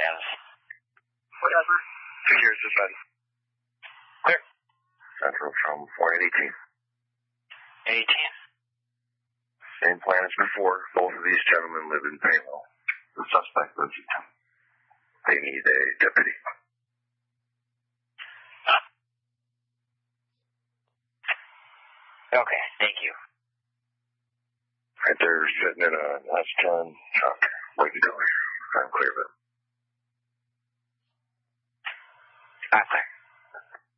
plans. Whatever. 2 years this side. Clear. Central from 4818. 18. Same plan as before. Both of these gentlemen live in Payless. The suspect lives in town. They need a deputy. Okay, thank you. Right there, sitting in a S10 truck. Waiting to go. I'm clear of it. Clear.